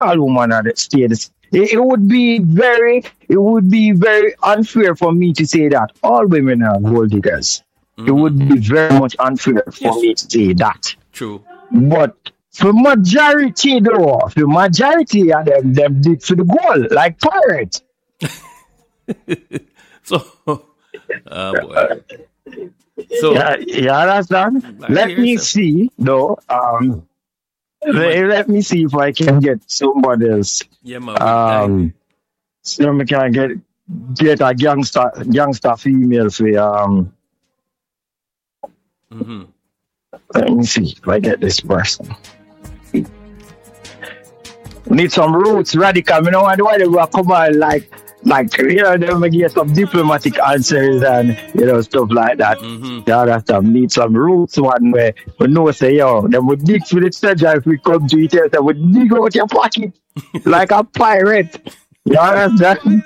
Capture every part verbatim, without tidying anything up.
all women are the status. It, it would be very, it would be very unfair for me to say that all women are gold diggers. It Mm-hmm. would be very much unfair for Yes. me to say that. True. But for majority though, for majority of them, them dig for the gold, like pirates. So, oh boy. So, Yeah, you understand? I Let hear me you. see though. Um, Yeah, let, man. let me see if I can get somebody else. Yeah, man. We dying. Um, so I can get get a gangster gangster female for um. Mm-hmm. Let me see if I get this person. Need some roots, radical. You know, I don't want to come on like, like you know, them get some diplomatic answers and you know stuff like that. Mm-hmm. The other stuff need some roots one where we know say yo, them would dig for the treasure if we come to it, they would dig out your pocket like a pirate. You understand?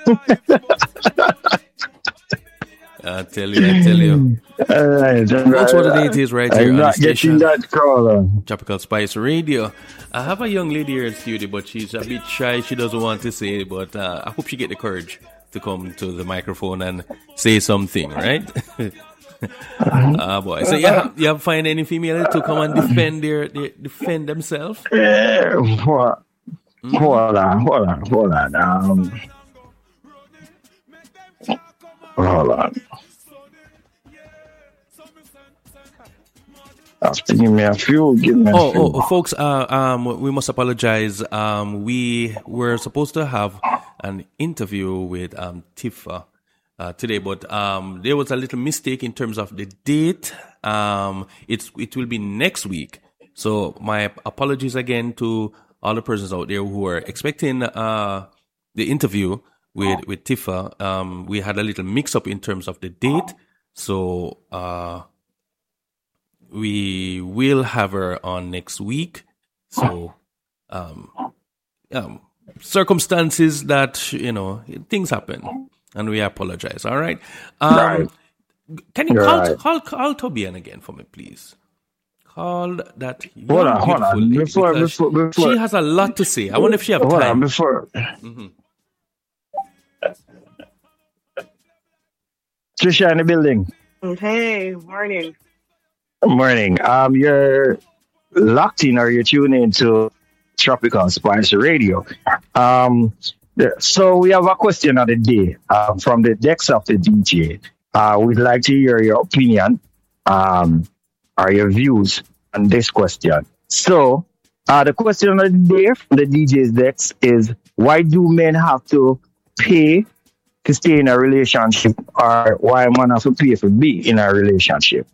I tell you, I tell you. Alright, Folks, what the date is right here I'm on the not getting station, that call. Tropical Spice Radio. I have a young lady here in studio, but she's a bit shy. She doesn't want to say it, but uh, I hope she get the courage to come to the microphone and say something, right? Ah, boy. So you have, you have find any female to come and defend their, their defend themselves? Eh, hold hold on, hold on, hold on. Um, hold on. After give me a few, give me a Oh, few. oh, oh, folks, uh, um, we must apologize. Um, we were supposed to have an interview with um, Tifa uh, today, but um, there was a little mistake in terms of the date. Um, it's it will be next week. So my apologies again to all the persons out there who are expecting uh, the interview with with Tifa. Um, we had a little mix up in terms of the date, so. Uh, We will have her on next week. So, um, um, circumstances that, you know, things happen and we apologize. All right. Um, Right. Can you You're call, right. call, call Tobian again for me, please? Call that young, Hold on, hold beautiful on. lady Before, because before, before. she has a lot to say. I wonder if she have Hold on, time. before. Mhm. Trisha in the building. Hey, morning. Morning. Um, you're locked in or you're tuning into Tropical Spice Radio. Um, the- so we have a question of the day um, from the decks of the D J. Uh, we'd like to hear your opinion um, or your views on this question. So uh, the question of the day from the D J's decks is: why do men have to pay to stay in a relationship, or why man have to pay for be in a relationship?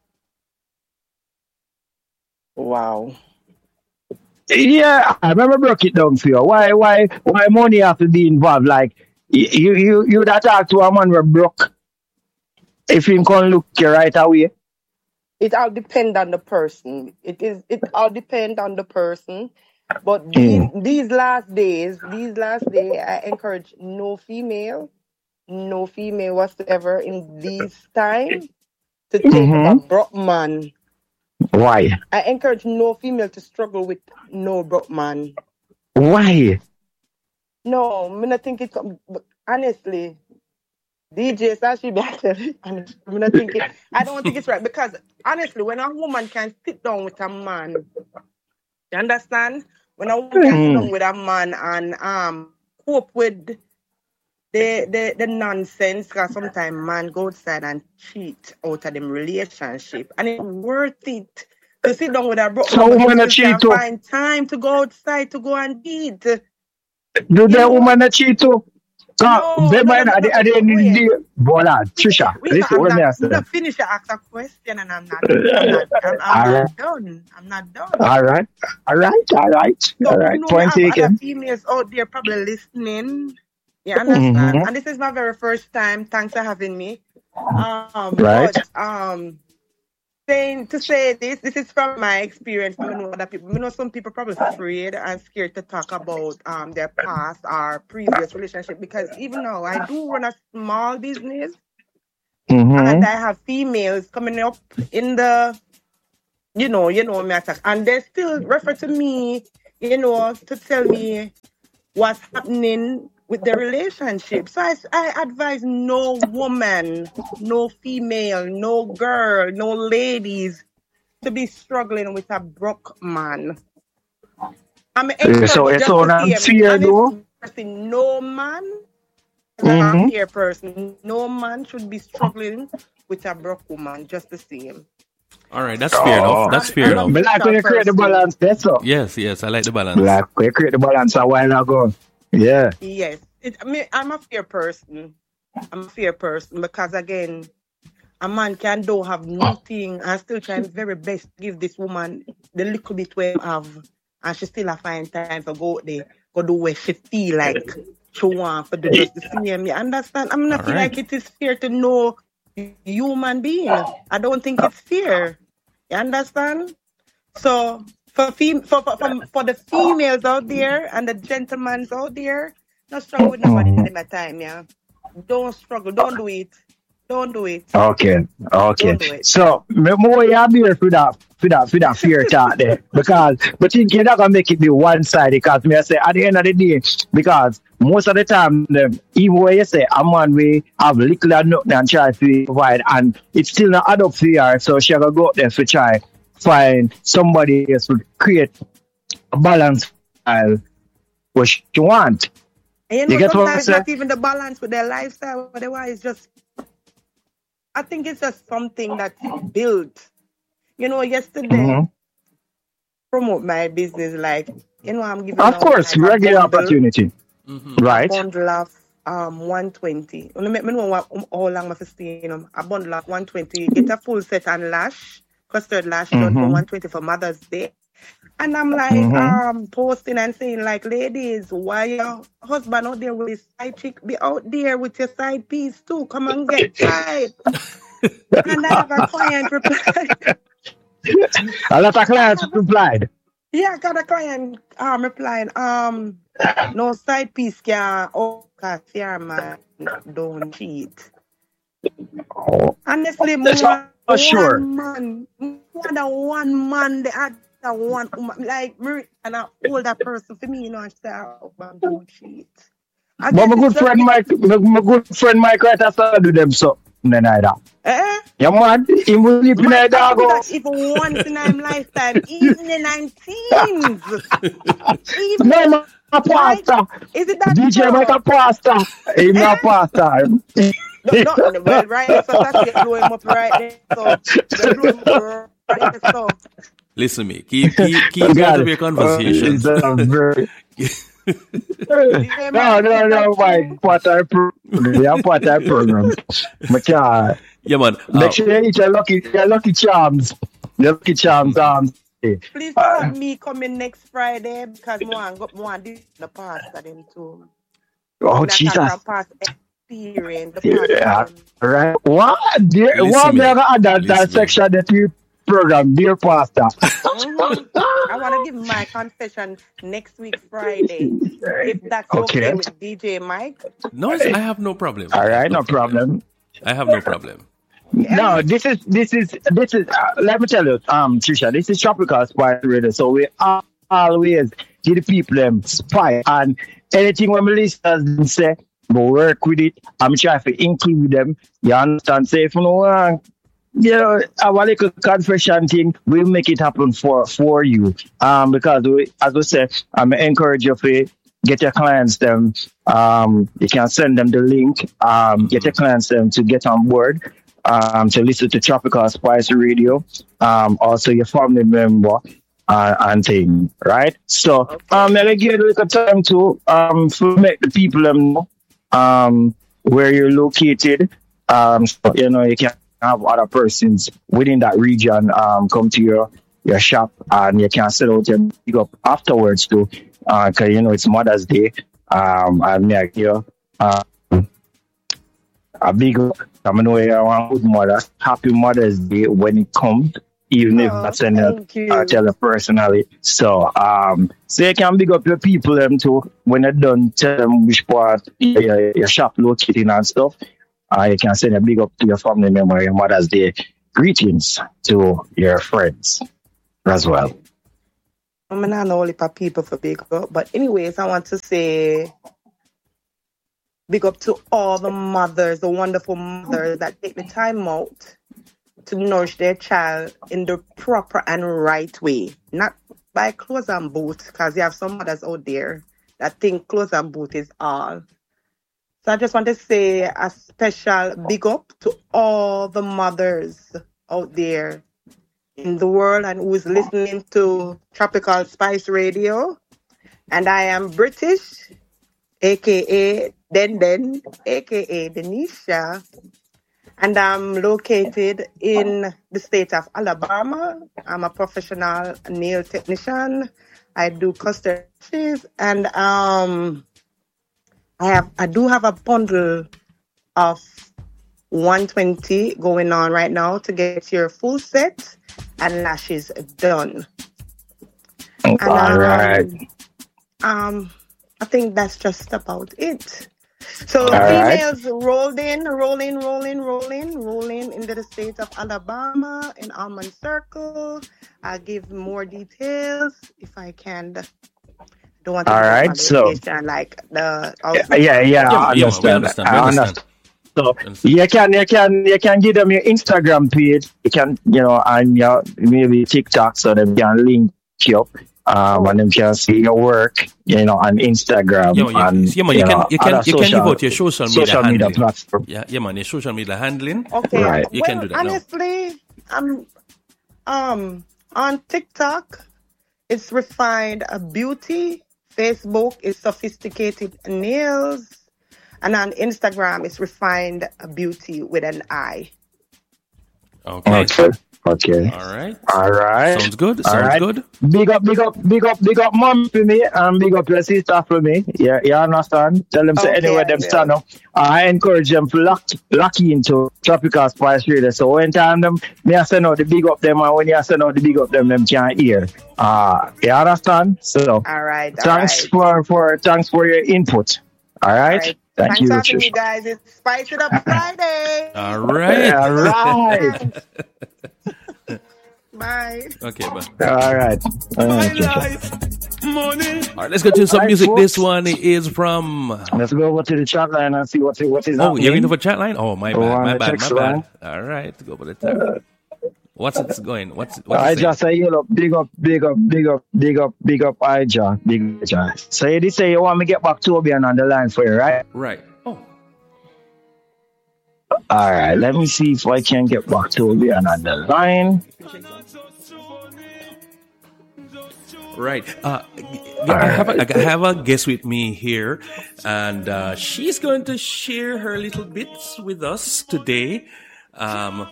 Wow. Yeah, I remember broke it down for you. Why, why, why money have to be involved? Like y- you, you, you that talk to a man who broke if him can look you right away. It all depend on the person. It is. It all depend on the person. But these Mm. these last days, these last day, I encourage no female, no female whatsoever in this time to take up a Mm-hmm. broke man. Why? I encourage no female to struggle with no broke man. Why? No, I not think it's but honestly. D J Sashi actually, and I'm not thinking. I don't think it's right because honestly, when a woman can sit down with a man, you understand? When a woman can sit down Mm. with a man and um cope with the the, the nonsense, because sometimes man go outside and cheat out of them relationship, and it's worth it to sit down with a broke So man, but you woman a still cheat can too. find time to go outside to go and eat. Do You that know? woman a cheat too? Cause No, they no, no, might no, at no. the at the end of the Wait. day, voila, Trisha, Wait, no, listen I'm what me not. I I'm say. not finished to ask a question, and I'm not. I'm not. I'm, I'm All right, not done. I'm not done. all right, all right, all right, all So you right. know, me Point have other taken. females out there probably listening. You understand? Mm-hmm. And this is my very first time. Thanks for having me. Um, Right. but um, saying to say this, this is from my experience. I know other people. I know some people probably afraid and scared to talk about um their past or previous relationship because even now I do run a small business and Mm-hmm. I have females coming up in the, you know, you know me attack, and they still refer to me you know, to tell me what's happening with the relationship. So I, I advise no woman, no female, no girl, no ladies to be struggling with a broke man. I'm Yeah, so it's all unfair, though. No man, as Mm-hmm. a fair person, no man should be struggling with a broke woman just the same. All right, that's fair enough. Oh, That's fair I'm a enough. but like when you create the person. balance, that's all. Yes, yes, I like the balance. Like when you create the balance a while ago. Yeah. Yes, it, I mean, I'm a fair person. I'm a fair person because again, a man can don't have nothing and still try his very best to give this woman the little bit we have, and she still a find time to go out there, go do what she feel like she want for do just the same. You understand? I'm not All feel right. like it is fair to know human being. I don't think it's fair. You understand? So for fem- for, for, for for the females out there and the gentlemen out there, don't struggle with nobody Mhm. in my time, yeah. Don't struggle. Don't do it. Don't do it. Okay, okay. Don't do it. So, me more you be here for that, for that, for that fear talk there, because but think you're not gonna make it be one sided. Because me I say at the end of the day, because most of the time, them, even when you say a man we have little or nothing and try to provide, and it's still not add up for her, so she gonna go out there to try find somebody else to create a balance style what she want. And you You know, get what I sometimes say? not even the balance with their lifestyle, whatever, it's just, I think it's just something that's built. You know, yesterday, Mhm. promote my business, like, you know, I'm giving Of out course, like a regular bundle, opportunity, Mm-hmm. a right? bundle of um one twenty. You know, make me know what, um, how long I stay, you know, a bundle of one twenty. Get a full set and lash, custard lash done for Mm-hmm. one twenty for Mother's Day. And I'm like, Mm-hmm. um, posting and saying, like, ladies, why your husband out there with his side chick? Be out there with your side piece too. Come and get tried. And I have a client reply. A lot of I clients have a, replied. yeah, I got a client um replying, um, no side piece can oh, cause your man don't cheat. Oh, Honestly, that's more for sure. one man, more than one man, the other one woman, like me and an older person for me, you know, and say, oh, man, don't cheat. I But guess my it's good just friend it, Mike, my, my good friend Mike, right after do them so. Then either. eh? You mad? He will leave in Mike, a I do that dog. even once in my lifetime, even in my teens. Even No, my Mike, pastor. is it that D J Mike so? a pastor. He's Eh? not pastor. No, no, well, right, so that's you blow him up right there. So you blow him up right there. So Listen, me. Keep keep keep out God, of your uh, conversations. it's a very. D J No, Mike, no, is no, that Mike. true? Part our program. Yeah, part our program. But yeah, Yeah, man. make Uh, sure you eat your lucky, your lucky charms. Your lucky charms. Um, Please uh, have me coming next Friday because I want go more this the pastor them too. oh When I talk Jesus. from past experience, the pastor Yeah, them. right. What? Dear, listen, what we me. have add that, Listen, that me. section that you program, dear pastor. Mm-hmm. I want to give my confession next week Friday, if that's okay Okay. with D J Mike. No, it's, I have no problem. All I have right, no no problem. problem. I have no problem. Yeah. No, this is this is this is. Uh, let me tell you, um, Trisha, this is tropical spice radio. So we are always give the people them spice and anything when my listeners say, we work with it. I'm trying to include them. You understand? Say if you know, uh, you know, our little confession thing, we'll make it happen for for you. Um, because we, as we say, I'm encourage you to get your clients them. Um, you can send them the link. Um, get your clients them to get on board. Um, to listen to Tropical Spice Radio. Um, also your family member. Uh, and thing, right? So, Okay. um, I give you a little time to um to make the people um know um where you're located. Um, so, you know, you can have other persons within that region um come to your your shop and you can set out and pick up afterwards too. Uh, cause you know it's Mother's Day. Um, and yeah, you know, uh, a big up. I know you are a good mother. Happy Mother's Day when it comes, even if Oh, that's send it thank uh, you. tell her personally. So um so you can big up your people them too when you're done tell them which part your, your shop located and stuff. Uh, you can send a big up to your family member, your Mother's Day greetings to your friends as well. I'm not only for people for big up, but anyways, I want to say big up to all the mothers, the wonderful mothers that take the time out to nourish their child in the proper and right way, not by clothes and boots, because you have some mothers out there that think clothes and boot is all. So I just want to say a special big up to all the mothers out there in the world and who is listening to Tropical Spice Radio. And I am British, aka Den Den, aka Denisha, and I'm located in the state of Alabama. I'm a professional nail technician. I do custom lashes, and um, I have I do have a bundle of one twenty going on right now to get your full set and lashes done. All And um, right. um, I think that's just about it. So All right. females rolled in, rolling, rolling, rolling, rolling into the state of Alabama in Almond Circle. I'll give more details if I can. Don't want to All give out my right. So, location like the yeah, outfit. yeah, yeah, Yeah, I man, yeah, man, we understand. understand. We I understand. understand. So We understand. you can you can you can give them your Instagram page. You can you know and your maybe TikTok so them can link you up. Um, and them can see your work, you know, on Instagram Yeah, man, you, and yeah, man, you you can know you can other you can give social out your social media social media handling. platform. Yeah, yeah, man, your social media handling. Okay. Right. You can Well, do that now. honestly, I'm um on TikTok. It's refined uh, beauty. Facebook is sophisticated nails, and on Instagram it's refined uh, beauty with an I. Okay. Okay. Okay. All right. All right. Sounds good. All Sounds right. good. Big up, big up, big up, big up mom for me and big up your sister for me. Yeah, you understand? Tell them say Okay, anywhere I them stand will. up. I encourage them to lock lock into Tropical Spice Radio. So when time them me I send out the big up them and when you send out the big up them them can't hear. Uh you understand? So All right, all thanks right, for, for thanks for your input. All all right? right. Thank Thanks you, for having me, Trisha. guys. It's Spice It Up Friday. All right. All right. Bye. Okay, man. All right. All My right, Trisha. life, money. All right, let's go to some All right, music. This folks. one is from. Let's go over to the chat line and see what what is Oh, you're into happening. for chat line? Oh, my Go bad, on my the bad, text my line. bad. All right, go for the chat. What's it going? What's what's I it saying? just say, you know, big up, big up, big up, big up, big up, I John, big up, John. So you did say you want me to get back to Obian on the line for you, right? Right. Oh, All right, let me see if I can get back to Obian on the line. right. Uh, All I have a, right. I have a guest with me here, and uh, she's going to share her little bits with us today. Um,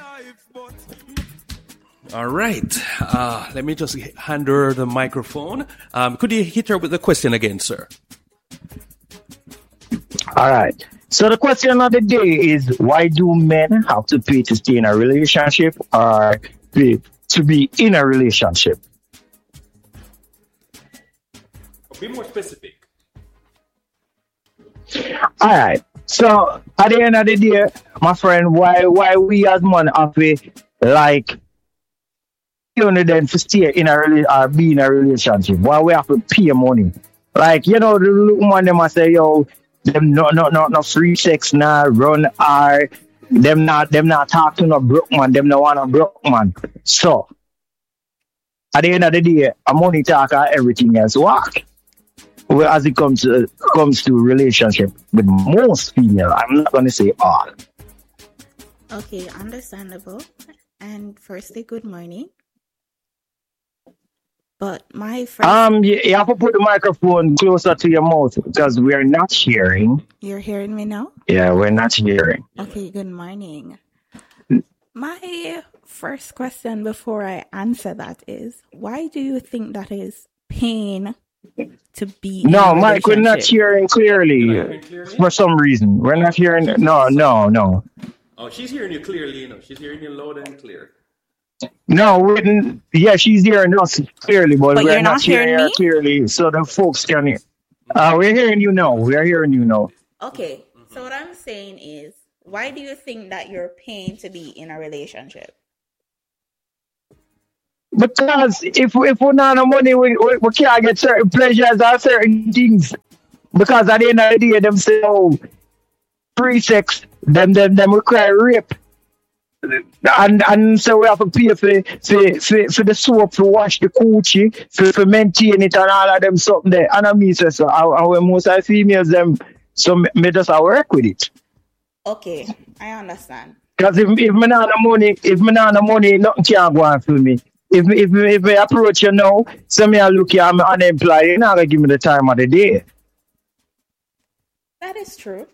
all right. Uh, let me just hand her the microphone. Um, could you hit her with the question again, sir? All right. So the question of the day is, why do men have to pay to stay in a relationship or pay to be in a relationship? Be more specific. All right. So at the end of the day, my friend, why why we as men have to like you know then to stay in a rela- or be in a relationship? Why we have to pay money? Like you know the woman them a say yo them no no no no free sex now run or them not them not talk to no broke man them no want a broke man. So at the end of the day, a money talk and everything else work. Well, as it comes to comes to relationship with most female, I'm not gonna say all. Okay, understandable. And firstly, good morning. But my first, Um, you, you have to put the microphone closer to your mouth because we're not hearing. you're hearing me now? Yeah, we're not hearing. Okay, good morning. My first question before I answer that is, why do you think that is pain to be in No, a Mike, we're not relationship? hearing clearly for some reason. We're not hearing. No, no, no, Oh, she's hearing you clearly, you know. She's hearing you loud and clear. no. We didn't, yeah, she's hearing us clearly, but But we're you're not not hearing hearing her me? clearly, so the folks can hear. Uh, we're hearing you now. We're hearing you now. Okay, so what I'm saying is, why do you think that you're paying to be in a relationship? Because if if we not have money, we, we, we can't get certain pleasures or certain things. Because at the end of the day, them say, oh, free sex, them them them require rape. And and so we have to pay for for, for, for the soap to wash the coochie, for, for maintain it and all of them something there. And I mean so, so I, I, when most of the females them so me, me just I work with it. Okay, I understand. Because if if me not the money, if me not the money, nothing can go on for me. If me if me if me approach you now, so me I look here, I'm unemployed, you're not gonna give me the time of the day. That is true.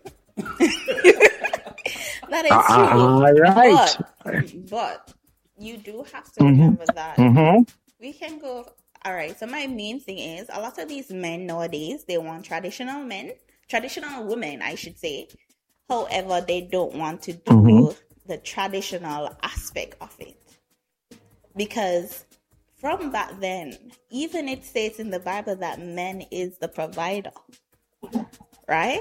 That is Ah, true. all right. But, but you do have to remember that Mm-hmm. we can go. All right. So my main thing is a lot of these men nowadays, they want traditional men, traditional women, I should say. However, they don't want to do Mhm. the traditional aspect of it. Because from back then, even it states in the Bible that man is the provider, right?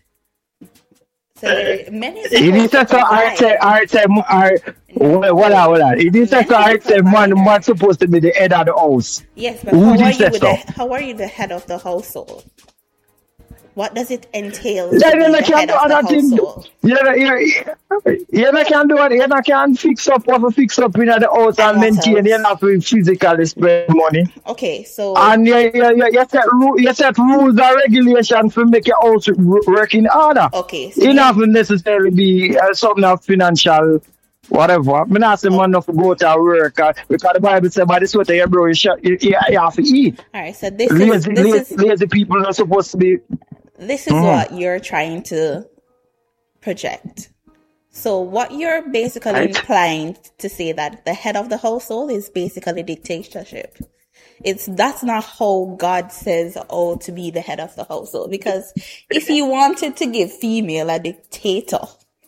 So there, men is It is supposed to just so I say, provide. I say, I, hold on, hold on. It is Men just so is I the say, man, provider. man's supposed to be the head of the house. Yes, but Who how are did you say with so? the how are you the head of the household? What does it entail Yeah, to you be know, the can't head do of the other thing. household? You know, you know, you know, can't do it. You know, can't fix up what we fix up in the house And and what maintain. You else? have to physically spend money. Okay, so And you, you, you, you, set, ru- you set rules and regulations to make your house w- work in order. okay, so It you not necessarily be uh, something of financial whatever. I'm not saying man okay. not to go to work uh, because the Bible says by the sweat of your bro you, sh- you, you, you have to eat. All right, so this is Lazy, this lazy, is lazy people are supposed to be. this is Mhm. what you're trying to project. So what you're basically Right? implying to say that the head of the household is basically dictatorship. It's that's not how God says, oh, to be the head of the household. Because if he wanted to give female a dictator,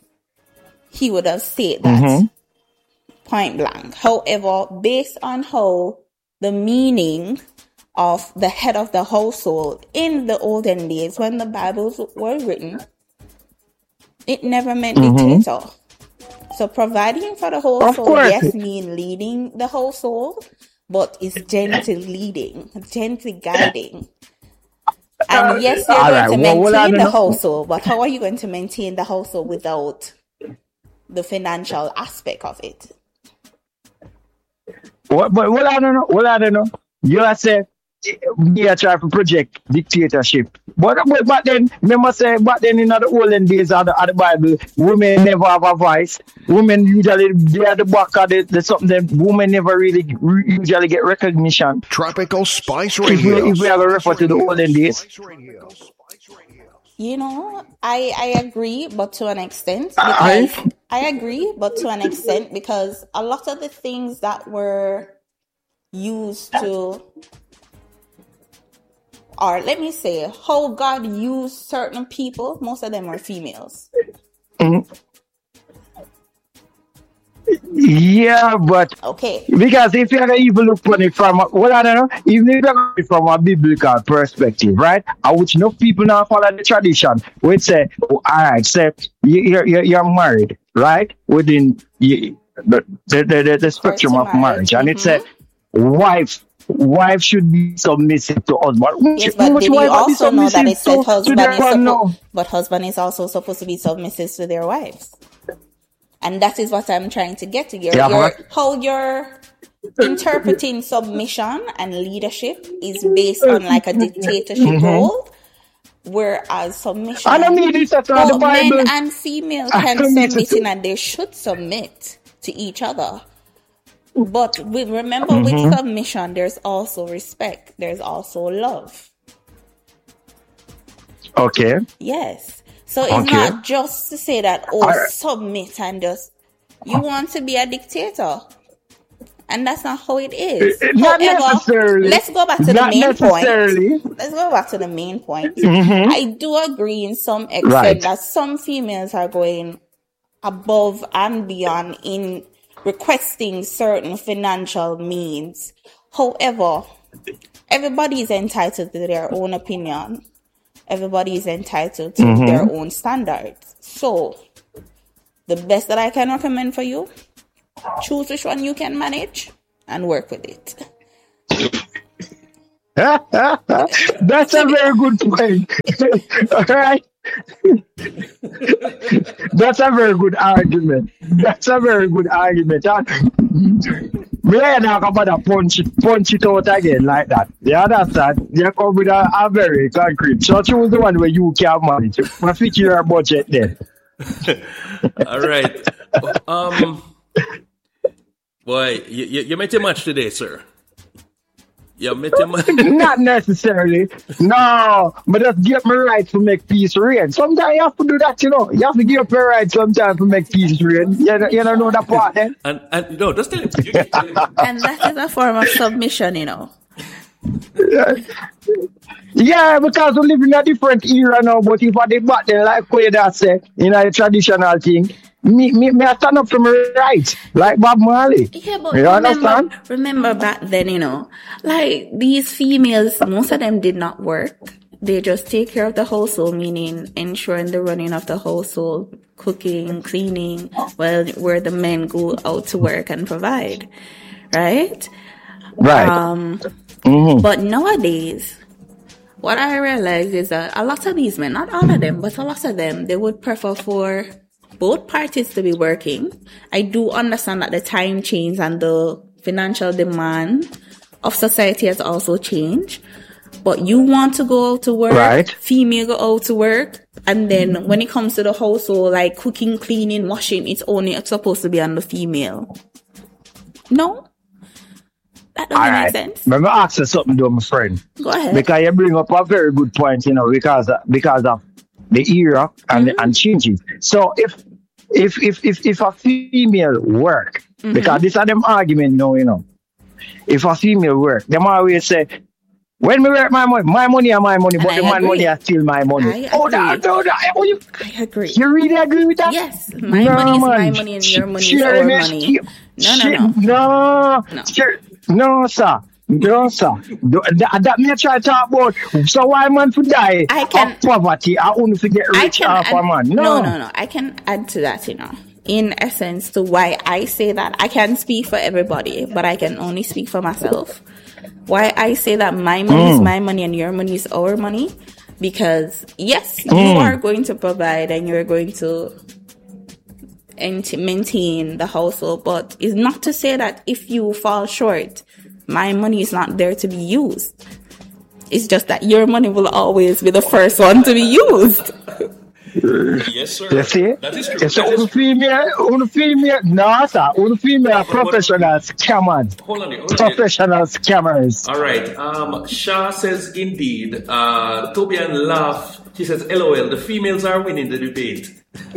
he would have said that Mm-hmm. point blank. However, based on how the meaning of the head of the household in the olden days when the Bibles were written, it never meant Mm-hmm. dictator. So providing for the Of household, course. yes, mean leading the household, but it's gently leading, gently guiding. And yes, you're All going right. to Well, well, I maintain don't the know. household, but how are you going to maintain the household without the financial aspect of it? What, but well, I don't know. Well, I don't know. You are say me a try to project dictatorship. But, but but then remember say back then in the olden days of the, of the Bible, women never have a voice. Women usually they are the back of the, the something. Then women never really re- usually get recognition. Tropical Spice If we Radio. if we have a Spice refer to the Radio. olden days, Spice Radio. Spice Radio. You know, I, I agree, but to an extent, I because I agree, but to an extent, because a lot of the things that were used to, or let me say, how God used certain people, most of them were females. yeah, but Okay. because if you're gonna even look on it from a, well, I don't know, even if you're gonna look from a biblical perspective, right? I which no people now follow the tradition. We say, oh, all right, say you, you're, you're you're married, right? Within you, the, the, the, the the First spectrum to of marriage. marriage, and it hmm said, wife. Wife should be submissive to husband. Which, Yes, but which did you wife are be also know that submissive it said to, to husband their is husband supposed, now? but husband is also supposed to be submissive to their wives? And that is what I'm trying to get to. Your, Yeah, your, but how you're interpreting submission and leadership is based on like a dictatorship mm-hmm. role, whereas I don't submission, mean this at the both men Bible. and female I can don't mean submit to. in and they should submit to each other. But we remember with Mm-hmm. submission, there's also respect, there's also love. Okay. Yes. So it's Okay. not just to say that, oh, I, submit and just, you want to be a dictator. And that's not how it it, is. it- not However, necessarily. let's go back to the Not main point. necessarily. Let's go back to the main point. Mm-hmm. I do agree in some extent Right. that some females are going above and beyond in requesting certain financial means. However, everybody is entitled to their own opinion. Everybody is entitled to Mm-hmm. their own standards. So, the best that I can recommend for you, choose which one you can manage and work with it. That's a very good point. All right. That's a very good argument. That's a very good argument. We ain't not about to punch it, punch it out again like that. You understand? You come with a, a very concrete. So choose the one where you can manage. But fit your budget then. All right. Um, boy, you, you, you made too much today, sir. You made too much. Not necessarily. No, but just give me right to make peace reign. Sometimes you have to do that, you know. You have to give me right sometimes to make peace reign. You, know- you don't know that part then? And, and no, just tell him. You can tell him. And that is a form of submission, you know. Yeah, because we live in a different era now, but if I did back then, like what you say, you know, the traditional thing, me, me, me I stand up for my rights, like Bob Marley. Yeah, but You remember, understand? remember back then, you know, like these females, most of them did not work. They just take care of the household, meaning ensuring the running of the household, cooking, cleaning, well, where the men go out to work and provide, right? Right. Um, Mhm. but nowadays, what I realize is that a lot of these men, not all of them, but a lot of them, they would prefer for both parties to be working. I do understand that the time change and the financial demand of society has also changed. But you want to go out to work, Right. female go out to work, and then when it comes to the household, like cooking, cleaning, washing, it's only supposed to be on the female. No? That doesn't All make right. sense. Let me ask you something, though, my friend. Go ahead. Because you bring up a very good point, you know, because because of the era and and changes. So if if if if if a female work, because this are them argument now, you know. If a female work, them always say, when me work my money, my money are my money, And but I the man agree. money are still my money. I Oh, agree. that, no, that, oh, you, I agree. you really agree with that? Yes, my No, money is my man. money and Sh- your money is sharing our is money. key- No, no, share- no. no, No. share- no, sir. No, sir. Do- That, that me try to talk about. So why man to die I can- of poverty? I only to get I rich can off add, a man. no, No, no, no. I can add to that, you know. In essence, to why I say that, I can't speak for everybody, but I can only speak for myself. Why I say that my money is my money and your money is our money, because yes, you are going to provide and you're going to ent- maintain the household, but it's not to say that if you fall short, my money is not there to be used. It's just that your money will always be the first one to be used. Yes, sir. you see? That is true. It's That is un true. female, un female, no, sir. Un female professional scammers. Hold on, there, hold on there. Professional scammers. All right. Um, Shah says, indeed. Uh, Tobian laugh. She says, LOL, the females are winning the debate.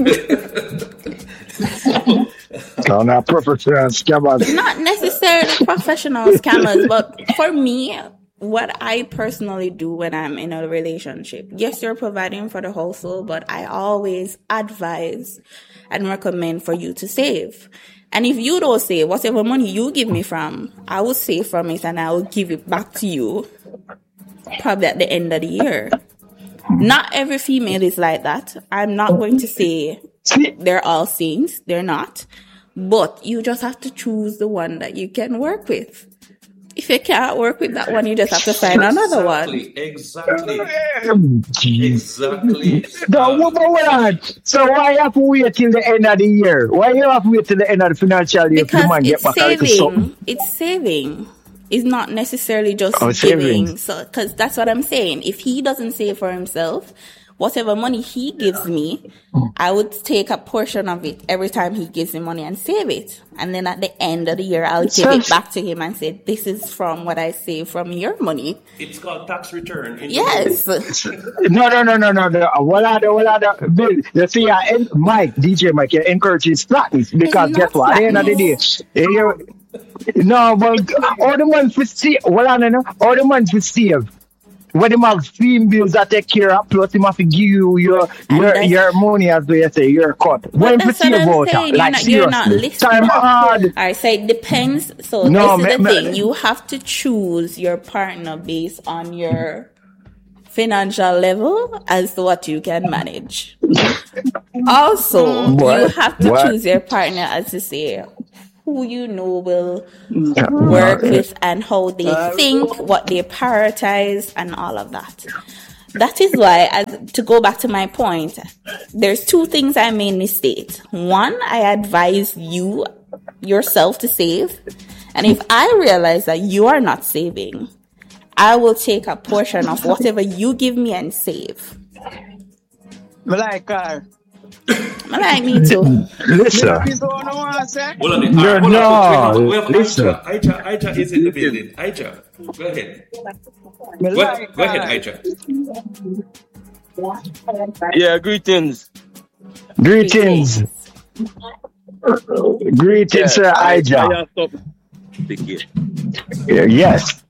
No, not professional scammers. Not necessarily professional scammers, but for me, what I personally do when I'm in a relationship, yes, you're providing for the household, but I always advise and recommend for you to save. And if you don't save, whatever money you give me from, I will save from it and I will give it back to you probably at the end of the year. Not every female is like that. I'm not going to say See, they're all saints. They're not. But you just have to choose the one that you can work with. If you can't work with that one, you just have to find another one. Exactly. Exactly. um, jeez. Exactly. No, Um, what, what, what on? So why you have to wait till the end of the year? Why you have to wait till the end of the financial year for the Because man get it's back a little something? saving. It's saving. It's not necessarily just Oh, giving. saving. So, because that's what I'm saying. If he doesn't save for himself, whatever money he gives me, I would take a portion of it every time he gives me money and save it. And then at the end of the year, I'll give it back to him and say, this is from what I save from your money. it's called tax return. in- Yes. No, no, no, no, no, no. What are the, what are the, Bill, you see, uh, en- Mike, D J Mike, you're encouraging slackness because It's guess not what? At the end of the day, eh, you- no, but all the money for save, what are the, all the money for save. When them have females that take care of, plus them have to give you your And your, that's- your money as they say, your cut. When you that's see what I'm about saying. that, You're like not- you're not seriously, listening. time hard. All right, so it depends. So No, this is the me- me- thing. You have to choose your partner based on your financial level as to what you can manage. Also, What? you have to What? choose your partner as to say, who you know will Yeah. work Uh, with and how they Uh, think, what they prioritize, and all of that. That is why, as, to go back to my point, there's two things I mainly state. One, I advise you yourself to save. And if I realize that you are not saving, I will take a portion of whatever you give me and save. me like her. I like me too. Me Listen. not is the one who want to say. Hold on, No, uh, hold on. no, We have listen. Aisha. Aisha, Aisha is in the building. Aisha, go ahead. Me Go, like go ahead, her. Aisha. Yeah, greetings. Greetings. Greetings, Yeah, Sir I, I Ija. have something to give. Yeah, yes.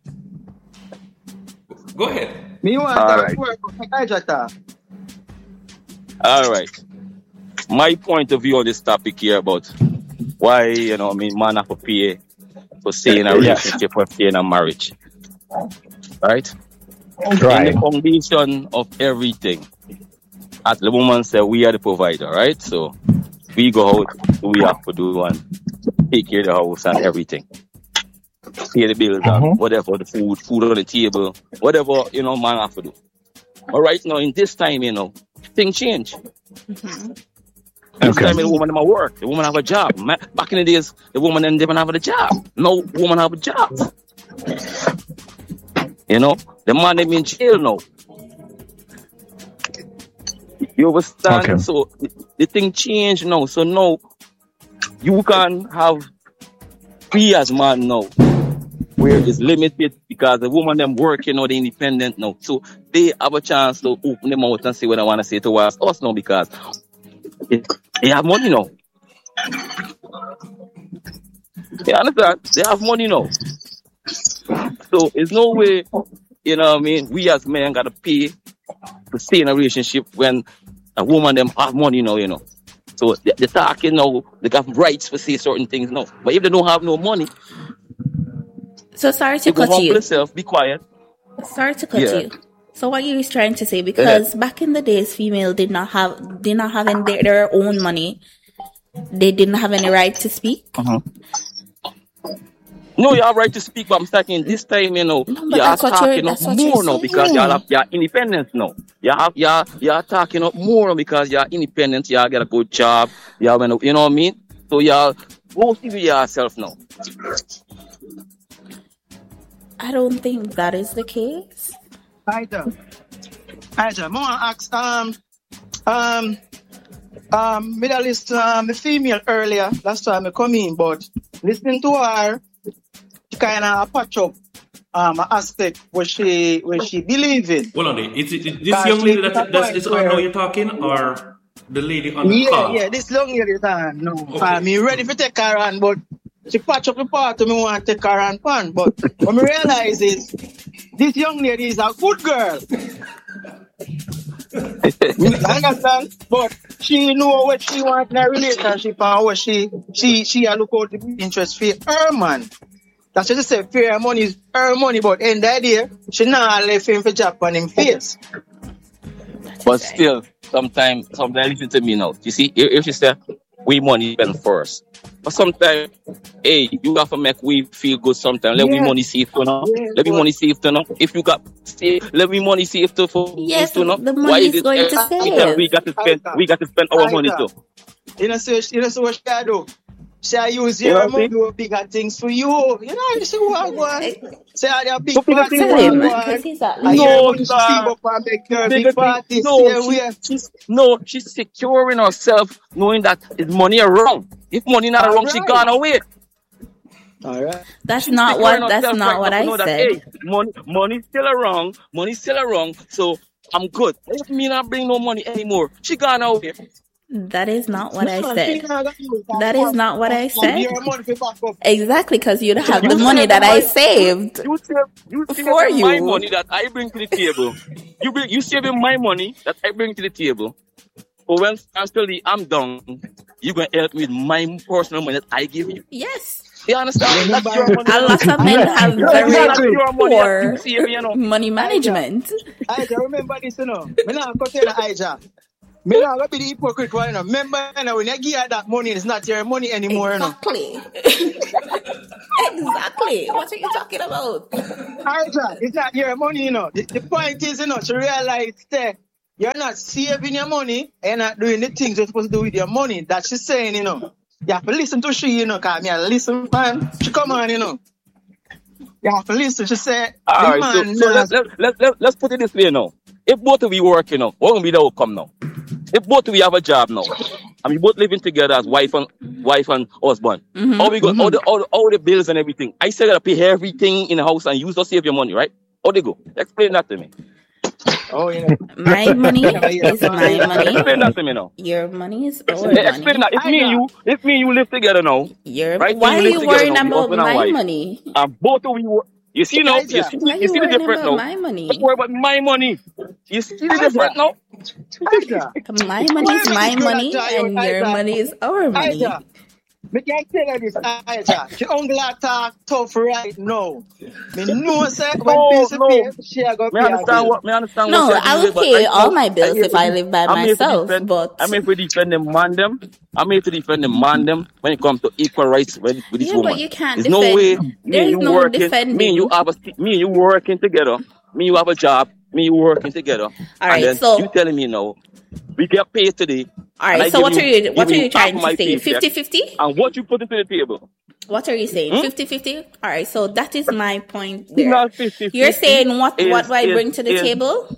Go ahead. Me want All to right. work with Ijata. All right. My point of view on this topic here about why, you know, I mean, man have to pay for staying in a Yes. relationship or staying in a marriage. Right? In Right. the foundation of everything, as the woman said, we are the provider, right? So we go out, do we have to do and take care of the house and everything. Pay the bills and Mhm. whatever, the food, food on the table, whatever, you know, man have to do. But right now, in this time, you know, things change. This Okay. time, the woman them a work, the woman have a job. Ma- Back in the days, the woman them didn't have a job. No woman have a job. You know, the man them in jail now. You understand? Okay. So the, the thing changed now. So now you can have free as man now, where it's limited because the woman them working or they independent now. So they have a chance to open them out and say what I want to say towards us now because it, they have money now. You understand? They have money now. So it's no way, you know what I mean, we as men gotta pay to stay in a relationship when a woman them have money now, you know. So they- they're talking now, they got rights to say certain things now. But if they don't have no money, So sorry to you go cut humble you. yourself, be quiet. Sorry to cut Yeah. you. So what you is trying to say, because back in the days, female did not have did not have any, their, their own money. They didn't have any right to speak. No, you have right to speak, but I'm talking this time, you know, No, but you are that's what you're talking up that's what you're more now because you saying. have your independence now. You have you are you are talking up more now because you're independent, you get a good job, you have an- you know what I mean? So you are boasting with yourself now. I don't think that is the case. Ija. Ija, I want to ask, um, um, um, Middle East, um, the female earlier, last time I come in, but listening to her, she kind of patch up, um, an aspect where she, where she believe in. Hold on. there. Is it, is this Because young she lady hit a that that's point is on now where, you're talking, or the lady on the yeah, call? yeah, this long lady time, no, Okay. I'm ready for take her on, but she patch up the part of me want to take her on pan, but what I realize is, this young lady is a good girl. You understand? But she know what she want in a relationship and what she she she a look out the interest for her man. That's what she say, for her money is her money, but end of the day, she not left him for job on him face. But still, sometimes, sometimes listen to me now. You see, if if you say we money spend first, but sometimes, hey, you have to make we feel good. Sometimes let we Yeah, money save to now. yeah, Let me but money save to now. If you got save, let me money save to for Yes, to now. the Why money is is it going to every time we save. got to spend Aita, we got to spend our money Aita, too? you know, so you know, so what she do? She use You know your what I money mean? do bigger things for you. You know, you see what I want. Say all your big So bigger party thing Tell what I him, what? because want. he's at I hear least. No, money she save sir. up and make her big Bigger thing. party. No, Stay she away. she's no, she's securing herself, knowing that it's money around. If money not All around, she right. gone away. All right. That's She's not securing what that's herself not right now what to I know that said. hey, money money's still around, money's still around, so I'm good. If me not bring no money anymore, she gone away. That is not what I No, she said. not gonna use that That is money not what I and said. your money to back up. Exactly, because you'd have the You money save that I my you saved you save you for saving my you. money that I bring to the table. You bring you saving my money that I bring to the table. But when actually I'm done, you gonna help me with my personal money that I give you. Yes. You understand? That's Remember, your money, A you know. lot of men Yeah, have You very understand? That's exactly. your money that you poor save, you know. money Ija, management. Ija, remember this, you know. Me not cut you, Ija. Me not gonna be the hypocrite one, you know. Remember, you know, when you give her that money, it's not your money anymore, Exactly. Exactly. What are you talking about? you know. Aja, it's not your money, you know. The, the point is, you know, to realize that you're not saving your money and you're not doing the things you're supposed to do with your money. That she's saying, you know. You have to listen to she, you know, because me I listen, man. She come on, you know. You have to listen. She said, All the right, so, man, so uh, let's, let, let, let, let's put it this way now. If both of you work, you know, what going to be the outcome now? If both of you have a job now, and we both living together as wife and wife and husband, how we go, all the, all the all the bills and everything. I said I pay everything in the house and you just save your money, right? How they go? Explain that to me. oh, you know. My money is my money. Explain that to me now. Your money is our Eh, Explain money. that. If me and you, if me and you live together now, Your, right? why are Me and you live together worrying now, we about husband and my wife, money? and both of you, you see now, you Aja, see, Why are you you see the worrying difference about now. my Don't money? worry about my money. You see the Aja, difference now. Aja. My money Why is am I my this girl money, Aja, you and your Aja? money is our money. Aja. Me can tell her this, Aja. She only talk tough right now. Me know say when No, bills no. pay, she a go Me pay a understand bill. what me understand what No, you're I doing, will but pay right all now my I'm bills here if to I live by I'm here to myself, defend. but I'm here to defend the man them. I'm here to defend the man them when it comes to equal rights with, with this yeah, but woman. you can't There's no way defend. me There and is you no working, me and you defending. have a me and you working together. Me and you have a job. Me and you working together, All and right, then you so telling me now we get paid today, all and right, I so give what are you you what giving are you you half trying of to my say? paycheck, fifty-fifty? and what you put into the table? What are you saying? Hmm? fifty-fifty? All right, so that is my point It's there. not fifty You're fifty. saying what what Is do I is bring to the is table?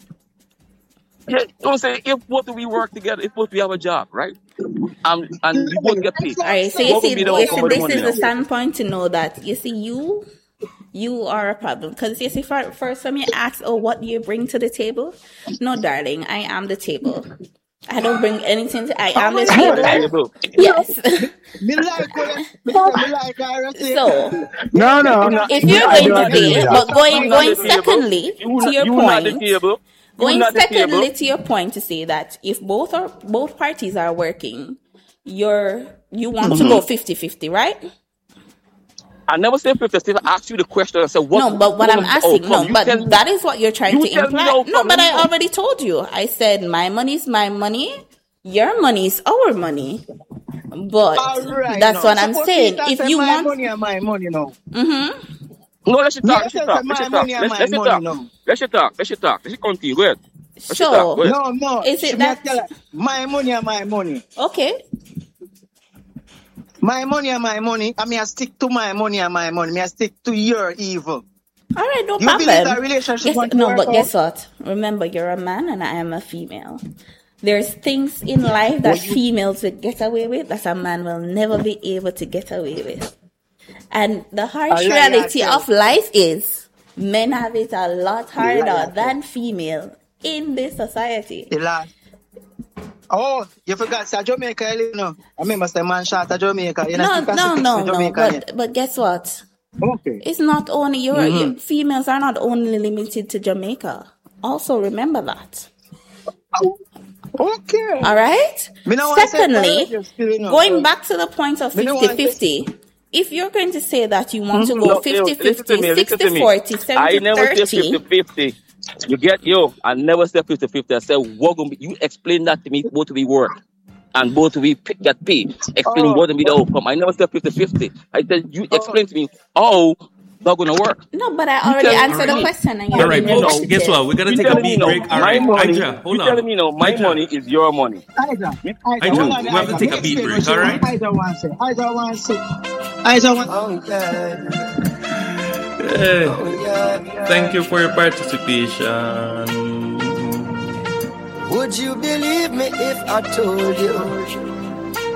yeah, don't say if both we work together, if both we have a job, right? Um, and we both get paid. All right, so you What see, gonna be the you outcome see, of the this money is the now? standpoint to know that you see you you are a problem because you see, for, first when you ask, oh, what do you bring to the table? No, darling, I am the table. I don't bring anything. To, I am the Oh, You are the table. table. Yes. me like what I- me say me like her. I say, So No, you no, know, no. if me you're I like going don't to her. agree with say, She that. but talk going You like not going the that. table. secondly You to not, your you not the point, table. You going not the table. secondly to your point to say that if both are both parties are working, you're you want to go fifty-fifty, right? I never said fifty. Still ask you the question and said what No, but what I'm gonna be the asking, outcome. no, You but tell me. that is what you're trying You to tell me the imply. No, outcome. but Let me I know. already told you. I said my money is my money, your money is our money. But All right, that's now. what I'm Suppose saying. Peter If say you my want, money and my money now. mm-hmm. No, let's Me talk. I Let's say say talk. my Let's talk. money and Let's my let's money talk. now. Let's talk. Let's talk. Let's continue. Go ahead. Let's talk. So Go ahead. No, no. is She it me I that tell her my money and my money. okay? My money and my money. I mean I stick to my money and my money. Me I stick to your evil. All right, no You believe that problem. relationship Guess, going to no, work but out? guess what? Remember, you're a man and I am a female. There's things in life that females will get away with that a man will never be able to get away with. And the harsh A liar reality tell. of life is men have it a lot harder Liar tell. than female in this society. The last. Oh, you forgot say Jamaica, you know. I remember say man shot at Jamaica. You know, No, stick a no, stick no, to no. Jamaica. But but guess what? Okay. It's not only your, your females are not only limited to Jamaica. Also remember that. Okay. All right. Me no want to say Secondly, courageous still, you know, going so- back to the point of Me no want to- fifty-fifty, if you're going to say that you want to go No, yo, listen to fifty-fifty, me. Listen to me. sixty-forty, I never said seventy-thirty, fifty-fifty. You get yo. I never said fifty-fifty. I said what gonna be. You explain that to me. Both we work. And both we pick get paid. Explain Oh, what gonna be the outcome. I never said fifty-fifty. I said you explain to me how that's gonna work. no, but I already tell me- answered the Alright. question and All you're right, being folks. repetitive. Guess what? We're gonna You take a telling me beat no, break. All my right, money. Aja, hold You on. telling me no, my Aja. money is your money. Isaac, Isaac, I hold do. on, We have to Isaac. take Me a beat explain break, what you alright? want. Isaac wants to say. Isaac wants to say. Isaac wants. Oh yeah, Hey, oh yeah. thank you for your participation. Would you believe me if I told you